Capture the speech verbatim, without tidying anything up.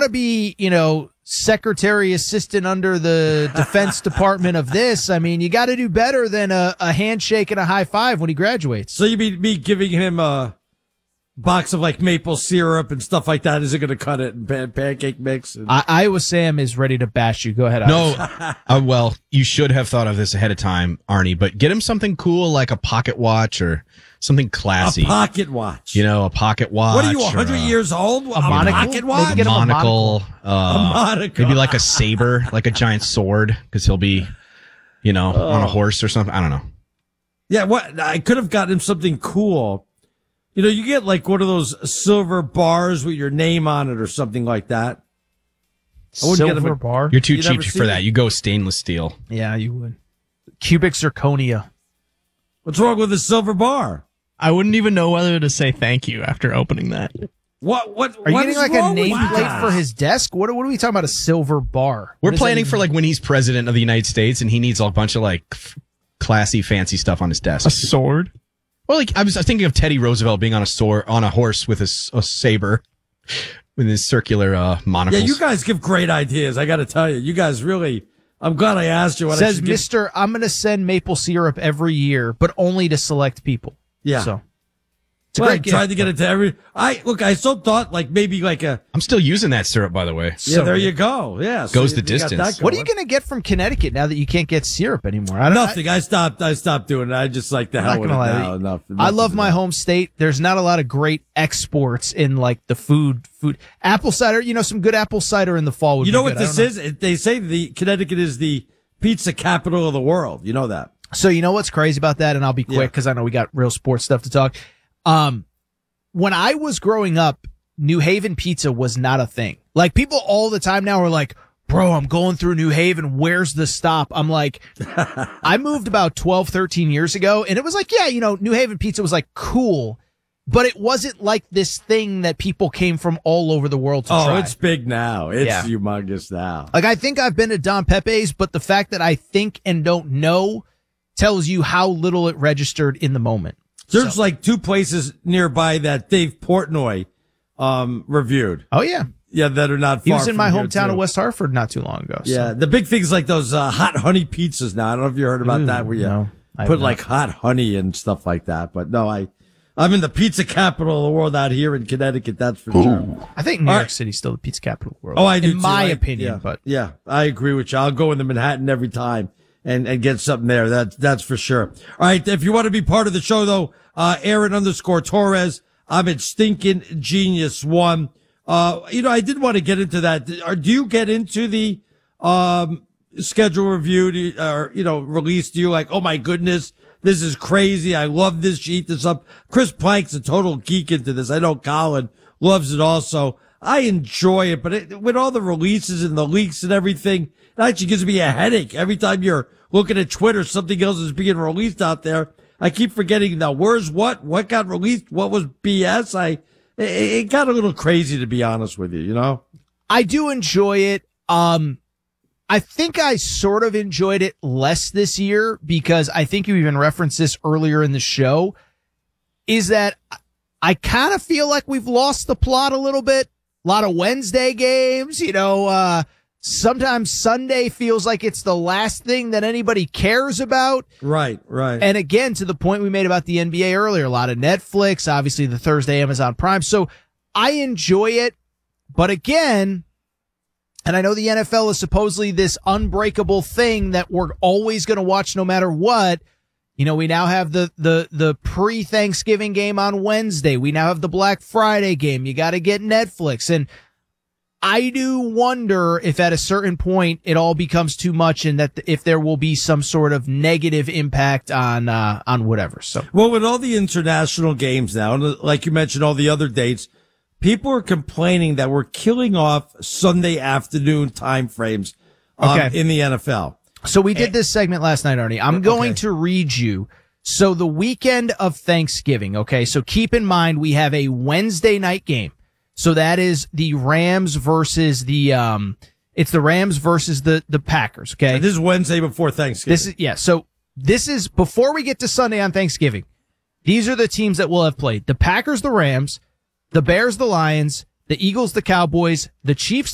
to be, you know, secretary assistant under the Defense Department of this. I mean, you got to do better than a, a handshake and a high five when he graduates. So you mean me giving him a box of like maple syrup and stuff like that isn't going to cut it and pan- pancake mix? And- I, Iowa Sam is ready to bash you. Go ahead, No, Alex. uh, well, you should have thought of this ahead of time, Arnie, but get him something cool like a pocket watch or something classy. A pocket watch. You know, a pocket watch. What are you, one hundred or a, years old? A, a monocle? pocket Maybe watch? get him a monocle. Uh, A monocle. Maybe like a saber, like a giant sword, because he'll be, you know, Oh. on a horse or something. I don't know. Yeah, what I could have gotten him something cool. You know, you get like one of those silver bars with your name on it or something like that. I wouldn't get him Silver a- bar. You're too You cheap never for seen that. it? You go stainless steel. Yeah, you would. Cubic zirconia. What's wrong with a silver bar? I wouldn't even know whether to say thank you after opening that. What? What? Are you what getting is like a wrong with nameplate that? for his desk? What, what are we talking about? A silver bar? We're What does that planning even for like mean? when he's president of the United States and he needs a bunch of like f- classy, fancy stuff on his desk. A sword? Well, like I was, I was thinking of Teddy Roosevelt being on a sword, on a horse with a, s- a saber, with his circular uh, monocles. Yeah, you guys give great ideas. I got to tell you, you guys really. I'm glad I asked you. What I Says should give- Mister I'm going to send maple syrup every year, but only to select people. Yeah. So it's a Well, I great gift. tried to get it to every. I look. I still thought like maybe like a. I'm still using that syrup, by the way. Yeah, So there good. you go. Yeah, Goes you- the you got that distance. What are you going. going to get from Connecticut now that you can't get syrup anymore? I don't Nothing. I stopped. I stopped doing it. I just like the I'm hell not with it gonna lie. now. Enough. I enough love is my enough. home state. There's not a lot of great exports in like the food, food, apple cider. You know, some good apple cider in the fall would You be know good. what I this don't is? It- They say the Connecticut is the pizza capital of the world. You know that. So you know what's crazy about that? And I'll be quick Yeah. because I know we got real sports stuff to talk. Um, when I was growing up, New Haven pizza was not a thing. Like people all the time now are like, bro, I'm going through New Haven. Where's the stop? I'm like, I moved about twelve, thirteen years ago and it was like, yeah, you know, New Haven pizza was like cool, but it wasn't like this thing that people came from all over the world to Oh, try. it's big now. It's Yeah. humongous now. Like, I think I've been to Don Pepe's, but the fact that I think and don't know tells you how little it registered in the moment. There's So- like two places nearby that Dave Portnoy um reviewed. Oh, yeah. Yeah, that are not far He was in from my here, hometown too. of West Hartford not too long ago. so- Yeah, the big thing's like those uh, hot honey pizzas now. I don't know if you heard about Ooh, that, where you no, I have put not. like hot honey and stuff like that. But no, I, I'm in the pizza capital of the world out here in Connecticut. That's for sure. I think New All York right. City's still the pizza capital of the world. Oh, I do In too. my I- opinion, yeah, but yeah, I agree with you. I'll go into Manhattan every time and, and get something there. That's, that's for sure. All right. If you want to be part of the show though, uh, Aaron underscore Torres, I'm at Stinking Genius One. Uh, you know, I did want to get into that. Or do you get into the, um, schedule review do you, or, you know, release? Do you like, oh my goodness, this is crazy. I love this. She eat this up. Chris Plank's a total geek into this. I know Colin loves it also. I enjoy it, but it, with all the releases and the leaks and everything, it actually gives me a headache every time you're looking at Twitter. Something else is being released out there. I keep forgetting now. Where's what? What got released? What was B S? I it, it got a little crazy, to be honest with you. You know. I do enjoy it. Um, I think I sort of enjoyed it less this year because I think you even referenced this earlier in the show, is that I kind of feel like we've lost the plot a little bit. A lot of Wednesday games, you know, uh, sometimes Sunday feels like it's the last thing that anybody cares about. Right. Right. And again, to the point we made about the N B A earlier, a lot of Netflix, obviously the Thursday Amazon Prime. So I enjoy it. But again, and I know the N F L is supposedly this unbreakable thing that we're always going to watch no matter what. You know, we now have the, the, the pre-Thanksgiving game on Wednesday. We now have the Black Friday game. You got to get Netflix. And I do wonder if at a certain point it all becomes too much and that if there will be some sort of negative impact on, uh, on whatever. So, Well, with all the international games now, and like you mentioned, all the other dates, people are complaining that we're killing off Sunday afternoon time frames um, Okay. in the N F L. so we did this segment last night, Arnie. I'm going Okay. to read you. So the weekend of Thanksgiving. Okay. So keep in mind, we have a Wednesday night game. So that is the Rams versus the, um, it's the Rams versus the, the Packers. Okay. And this is Wednesday before Thanksgiving. This is, yeah. So this is before we get to Sunday on Thanksgiving. These are the teams that will have played: the Packers, the Rams, the Bears, the Lions, the Eagles, the Cowboys, the Chiefs,